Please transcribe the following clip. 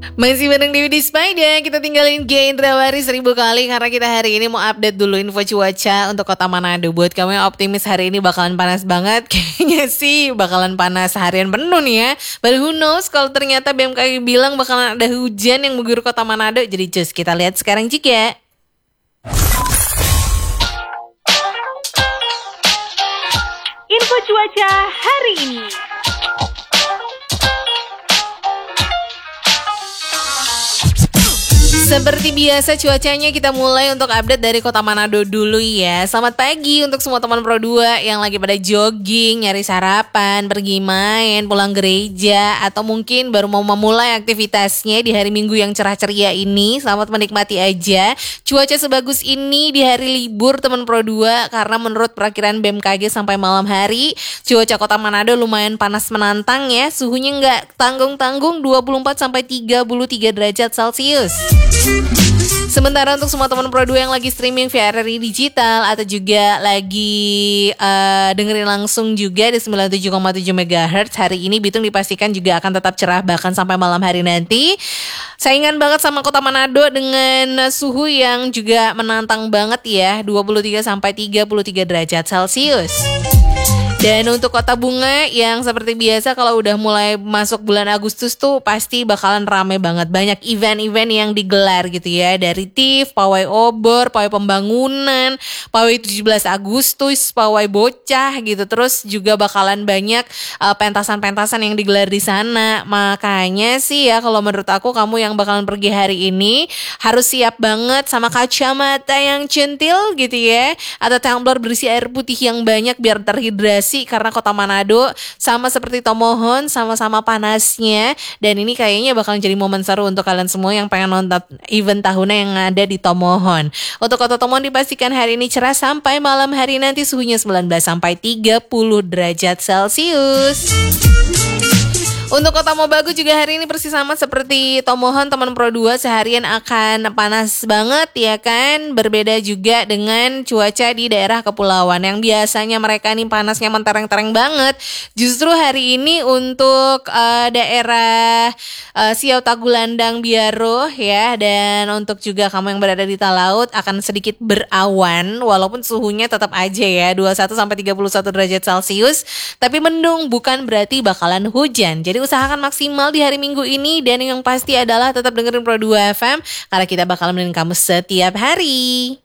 Masih bareng Dewi di Spida, kita tinggalin Gendra Waris 1000 kali karena kita hari ini mau update dulu info cuaca untuk kota Manado. Buat kamu yang optimis hari ini bakalan panas banget, kayaknya sih bakalan panas harian penuh nih ya. But who knows kalau ternyata BMKG bilang bakalan ada hujan yang mengguyur kota Manado. Jadi just kita lihat sekarang juga. Info cuaca hari ini. Seperti biasa cuacanya kita mulai untuk update dari kota Manado dulu ya. Selamat pagi untuk semua teman Pro 2 yang lagi pada jogging, nyari sarapan, pergi main, pulang gereja, atau mungkin baru mau memulai aktivitasnya di hari Minggu yang cerah ceria ini. Selamat menikmati aja cuaca sebagus ini di hari libur teman Pro 2, karena menurut perakiran BMKG sampai malam hari cuaca kota Manado lumayan panas menantang ya. Suhunya nggak tanggung-tanggung 24 sampai 33 derajat Celcius. Sementara untuk semua teman Pro 2 yang lagi streaming via RRI Digital atau juga lagi dengerin langsung juga di 97,7 MHz, hari ini Bitung dipastikan juga akan tetap cerah bahkan sampai malam hari nanti. Saingan banget sama kota Manado dengan suhu yang juga menantang banget ya, 23 sampai 33 derajat Celcius. Dan untuk kota bunga yang seperti biasa kalau udah mulai masuk bulan Agustus tuh pasti bakalan rame banget. Banyak event-event yang digelar gitu ya. Dari TIF, Pawai Obor, Pawai Pembangunan, Pawai 17 Agustus, Pawai Bocah gitu. Terus juga bakalan banyak pentasan-pentasan yang digelar di sana. Makanya sih ya kalau menurut aku kamu yang bakalan pergi hari ini harus siap banget sama kacamata yang centil gitu ya. Atau tumbler berisi air putih yang banyak biar terhidrasi. Karena kota Manado sama seperti Tomohon sama-sama panasnya. Dan ini kayaknya bakal jadi momen seru untuk kalian semua yang pengen nonton event tahunan yang ada di Tomohon. Untuk kota Tomohon dipastikan hari ini cerah sampai malam hari nanti suhunya 19 sampai 30 derajat Celcius. Untuk kota Mobagu juga hari ini persis sama seperti Tomohon teman Pro 2, seharian akan panas banget ya kan. Berbeda juga dengan cuaca di daerah kepulauan yang biasanya mereka nih panasnya mentereng-tereng banget. Justru hari ini untuk daerah Siau Tagulandang Biaro ya, dan untuk juga kamu yang berada di Talaut akan sedikit berawan walaupun suhunya tetap aja ya 21 sampai 31 derajat Celcius, tapi mendung bukan berarti bakalan hujan. Jadi usahakan maksimal di hari Minggu ini, dan yang pasti adalah tetap dengerin Pro 2 FM karena kita bakal menemenin kamu setiap hari.